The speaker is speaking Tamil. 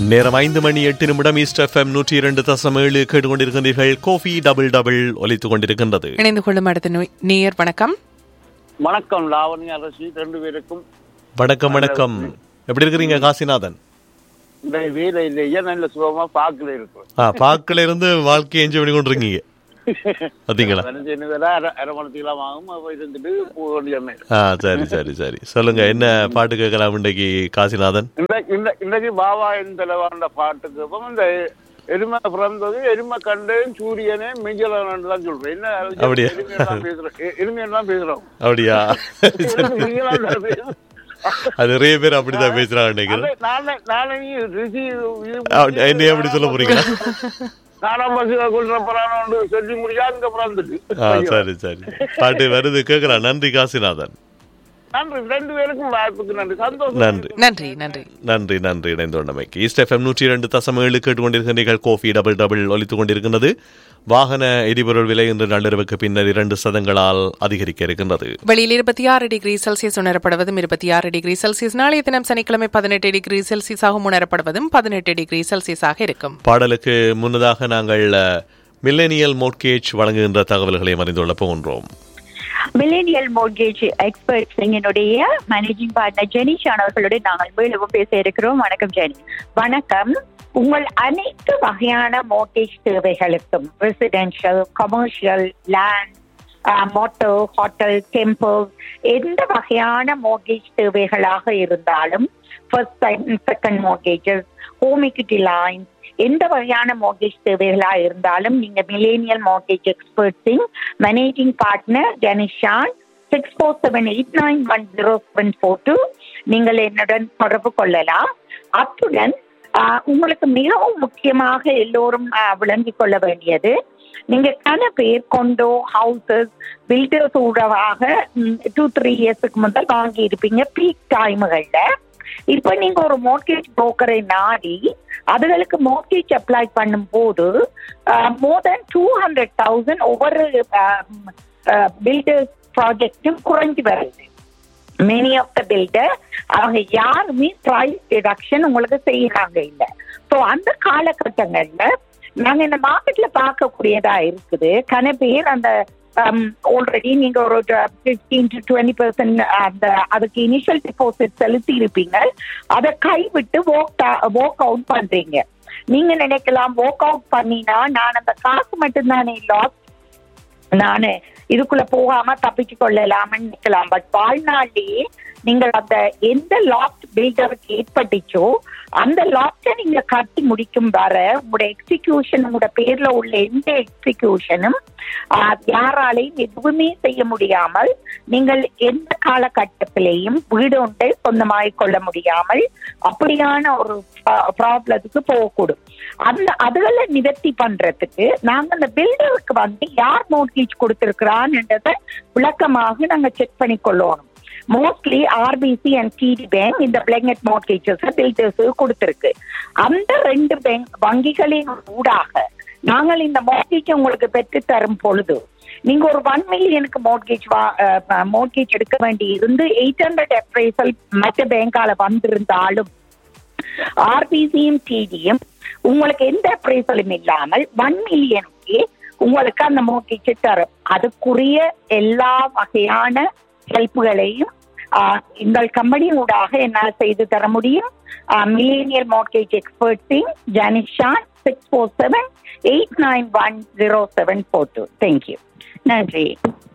நேரம் 5:08 ஈஸ்ட் எஃப்எம் 102.7 கேட்டுக்கொண்டிருக்கின்றீர்கள். கோஃபி டபுள் டபுள் ஒலித்துக் கொண்டிருக்கின்றது. இணைந்து கொள்ளும் அடுத்த நேயர் வணக்கம். வணக்கம் லாவணி அரசி, ரெண்டு பேருக்கும் வணக்கம். வணக்கம். எப்படி இருக்கிறீங்க காசிநாதன்? இந்த வேலை இல்லையா, நல்ல சுகமா பாக்கல இருக்கும். பாக்கல இருந்து வாழ்க்கையை என்ஜாய் பண்ணி கொண்டிருக்கீங்க பாத்தீங்களா? அரை மணத்துக்கெல்லாம் வாங்கும் இருந்துட்டு சரி சரி சரி, சொல்லுங்க என்ன பாட்டு கேட்கலாம் இன்னைக்கு காசிநாதன்? இன்னைக்கு பாபா இந்த பாட்டுக்கு இந்த எருமை பிறந்தது, எருமை கண்டேன் சூரியனே மிஞ்சலான் தான் சொல்றேன். என்ன அப்படியா? எருமையெல்லாம் பேசுறோம். அப்படியா? அது நிறைய பேர் அப்படிதான் பேசுறாங்க. என்ன எப்படி சொல்ல போறீங்களா? சரி சரி, பாட்டு வருது கேட்கலாம். நன்றி காசிநாதன். நன்றி நன்றி நன்றி நன்றி நன்றி இணைந்தோண்டமைக்கு. ஈஸ்ட் எஃப்எம் 102.7 கேட்டுக்கொண்டிருக்கின்றீர்கள். கோஃபி டபுள் டபுள் ஒலித்துக் கொண்டிருக்கின்றது. வாகன எரிபொருள் விலை இன்று நள்ளிரவுக்கு பின்னர் 2 சதங்களால் அதிகரிக்க இருக்கின்றது. வெளியில் 26 டிகிரி செல்சியஸ் உணரப்படுவதும் 26 டிகிரி செல்சியஸ் நாளைய தினம் சனிக்கிழமை 18 டிகிரி செல்சியஸாக உணரப்படுவதும் 18 டிகிரி செல்சியஸாக இருக்கும். பாடலுக்கு முன்னதாக நாங்கள் மில்லேனியல் மோட்கேஜ் வழங்குகின்ற தகவல்களை அறிந்துள்ள போகின்றோம். மில்லேனியல் மோட்கேஜ் எக்ஸ்பர்ட்ஸ் என்னுடைய மேனேஜிங் பார்ட்னர் ஜெனிஷான் அவர்களுடன் நாங்கள் மீண்டும் பேச இருக்கிறோம். வணக்கம் ஜெனி. வணக்கம். உங்கள் அனைத்து வகையான மோட்கேஜ் தேவைகளுக்கும் residential, commercial, land, Moto, hotel, temple, எந்த வகையான மோட்கேஜ் தேவைகளாக இருந்தாலும், first second mortgages, home equity lines, எந்த வகையான மோட்கேஜ் தேவைகளா இருந்தாலும் நீங்க மில்லேனியல் மோட்கேஜ் எக்ஸ்பர்ட்ஸின் மேனேஜிங் பார்ட்னர் ஜெனிஷான் 6478910742 நீங்கள் என்னுடன் தொடர்பு கொள்ளலாம். அத்துடன் உங்களுக்கு மிகவும் முக்கியமாக எல்லோரும் விளங்கிக் கொள்ள வேண்டியது, நீங்க பல பேர் கொண்டோ ஹவுசஸ் பில்டர்ஸ் ஊடாக 2-3 இயர்ஸுக்கு முதல் வாங்கி இருப்பீங்க பீக் டைமுகள்ல. இப்ப நீங்க ஒரு மோட்கேஜ் புரோக்கரை நாடி அதுகளுக்கு மோட்கேஜ் அப்ளை பண்ணும் போது மோர் தென் 200,000 ஒவ்வொரு பில்டர்ஸ் ப்ராஜெக்டும் குறைஞ்சி வருது. மெனி ஆஃப் த பில்டர் அவங்க யாருமே பிரைஸ் டிடக்ஷன் உங்களுக்கு செய்யறாங்க இல்ல. ஸோ அந்த காலகட்டங்கள்ல நாங்க இந்த மார்க்கெட்ல பார்க்கக்கூடியதா இருக்குது. கன பேர் அந்த ஆல்ரெடி நீங்க ஒரு 15-20% அந்த அதுக்கு இனிஷியல் டெபாசிட் செலுத்தி இருப்பீங்க, அதை கைவிட்டு வாக் அவுட் பண்றீங்க. நீங்க நினைக்கலாம் வாக் அவுட் பண்ணினா நான் அந்த காசு மட்டும்தானே லாஸ், நானு இதுக்குள்ள போகாம தப்பிச்சு கொள்ளலாம்னு நினைக்கலாம். பட் வாழ்நாள்லயே நீங்கள் அந்த எந்த லாஸ்ட் பில்டருக்கு ஏற்பட்டுச்சோ அந்த லாஸ்ட நீங்க கட்டி முடிக்கும் வர உங்களோட எக்ஸிகியூஷன், உங்களோட பேர்ல உள்ள எந்த எக்ஸிகியூஷனும் யாராலையும் எதுவுமே செய்ய முடியாமல், நீங்கள் எந்த காலகட்டத்திலையும் வீடு ஒன்றை சொந்தமாகிக் கொள்ள முடியாமல் அப்படியான ஒரு ப்ராப்ளத்துக்கு போகக்கூடும். அதுகளை நிவர்த்தி பண்றதுக்கு நாங்க அந்த பில்டருக்கு வந்து யார் மோட்கேஜ் கொடுத்திருக்கிறான்ன்றதை விளக்கமாக நாங்க செக் பண்ணி கொள்ளணும். Mostly RBC and DD bank இந்த பிளாங்கெட் மோட்கேஜஸ் பில்டர்ஸ் கொடுத்திருக்கு. அந்த 2 பேங்க் வங்கிகளின் ஊடாக நாங்கள் இந்த மோட்கேஜ் உங்களுக்கு பெற்று தரும் பொழுது நீங்க ஒரு 1 மில்லியனுக்கு மோட்கேஜ் எடுக்க வேண்டி இருந்து 800 அப்ரைசல் மற்ற பேங்கால வந்திருந்தாலும் ஆர்பிசியும் டிடியும் உங்களுக்கு எந்த அப்ரைசலும் இல்லாமல் 1 மில்லியனுக்கு உங்களுக்கு அந்த மோட்கேஜ் தரும். அதுக்குரிய எல்லா வகையான ஹெல்ப்புகளையும் எங்கள் கம்பெனியூடாக என்னால் செய்து தர முடியும். Millennial mortgage எக்ஸ்பர்ட்ஸின் ஜெனிஷான் 6478910742. தேங்க்யூ. நன்றி.